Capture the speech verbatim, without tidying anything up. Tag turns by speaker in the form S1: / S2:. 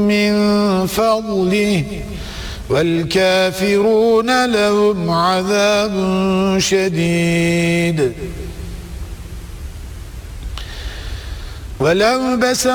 S1: من فضله والكافرون لهم عذاب شديد. ولو بسط